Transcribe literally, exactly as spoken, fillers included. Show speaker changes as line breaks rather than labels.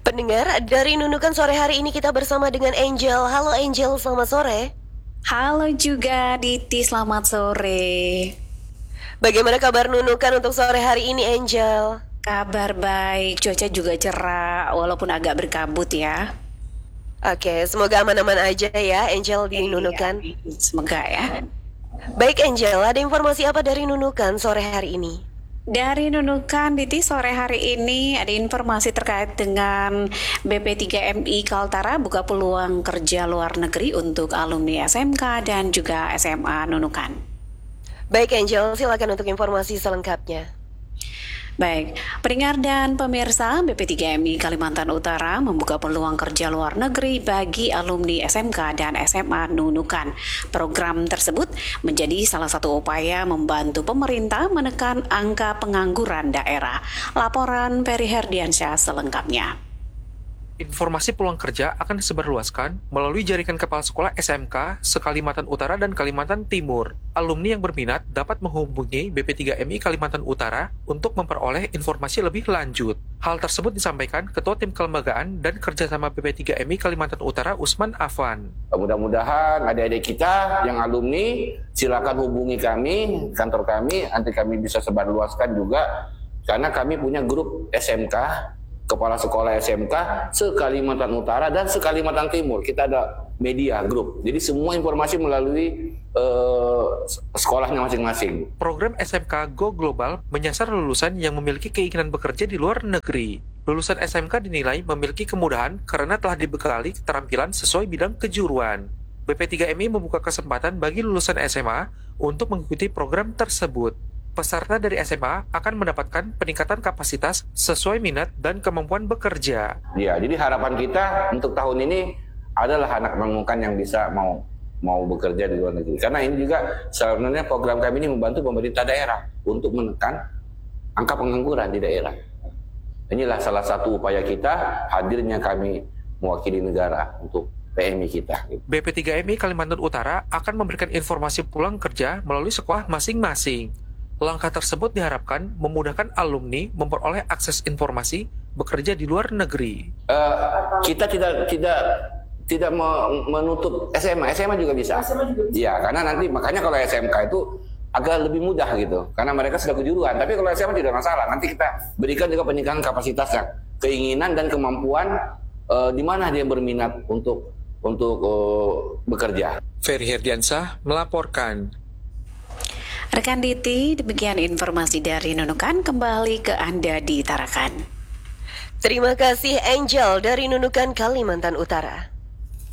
Pendengar, dari Nunukan sore hari ini kita bersama dengan Angel. Halo Angel, selamat sore.
Halo juga Diti, selamat sore.
Bagaimana kabar Nunukan untuk sore hari ini Angel?
Kabar baik, cuaca juga cerah walaupun agak berkabut ya.
Oke, semoga aman-aman aja ya Angel di
Iya,
Nunukan.
semoga ya.
Baik Angel, ada informasi apa dari Nunukan sore hari ini?
Dari Nunukan, Diti, sore hari ini ada informasi terkait dengan B P tiga M I Kaltara buka peluang kerja luar negeri untuk alumni S M K dan juga S M A Nunukan.
Baik Angel, silakan untuk informasi selengkapnya.
Baik, pendengar dan pemirsa, B P tiga M I Kalimantan Utara membuka peluang kerja luar negeri bagi alumni S M K dan S M A Nunukan. Program tersebut menjadi salah satu upaya membantu pemerintah menekan angka pengangguran daerah. Laporan Ferry Herdiansyah selengkapnya.
Informasi peluang kerja akan disebarluaskan melalui jaringan kepala sekolah S M K se-Kalimantan Utara dan Kalimantan Timur. Alumni yang berminat dapat menghubungi B P tiga M I Kalimantan Utara untuk memperoleh informasi lebih lanjut. Hal tersebut disampaikan Ketua Tim Kelembagaan dan Kerjasama B P tiga M I Kalimantan Utara Usman Afan.
Mudah-mudahan adik-adik kita yang alumni silakan hubungi kami, kantor kami, nanti kami bisa sebarluaskan juga karena kami punya grup S M K, Kepala Sekolah S M K se-Kalimantan Utara dan se-Kalimantan Timur. Kita ada media grup. Jadi semua informasi melalui uh, sekolahnya masing-masing.
Program S M K Go Global menyasar lulusan yang memiliki keinginan bekerja di luar negeri. Lulusan S M K dinilai memiliki kemudahan karena telah dibekali keterampilan sesuai bidang kejuruan. B P tiga M I membuka kesempatan bagi lulusan S M A untuk mengikuti program tersebut. Peserta dari S M A akan mendapatkan peningkatan kapasitas sesuai minat dan kemampuan bekerja.
Ya, jadi harapan kita untuk tahun ini adalah anak Nunukan yang bisa mau mau bekerja di luar negeri. Karena ini juga sebenarnya program kami ini membantu pemerintah daerah untuk menekan angka pengangguran di daerah. Inilah salah satu upaya kita hadirnya kami mewakili negara untuk P M I kita.
B P tiga M I Kalimantan Utara akan memberikan informasi pulang kerja melalui sekolah masing-masing. Langkah tersebut diharapkan memudahkan alumni memperoleh akses informasi bekerja di luar negeri.
Uh, kita tidak tidak tidak menutup S M A, S M A juga bisa. Iya, karena nanti makanya kalau S M K itu agak lebih mudah gitu, karena mereka sudah kejuruan. Tapi kalau S M A tidak masalah. Nanti kita berikan juga peningkatan kapasitasnya, keinginan dan kemampuan uh, di mana dia berminat untuk untuk uh, bekerja.
Ferry Herdiansyah melaporkan.
Rekan Diti, demikian informasi dari Nunukan, kembali ke Anda di Tarakan.
Terima kasih Angel dari Nunukan Kalimantan Utara.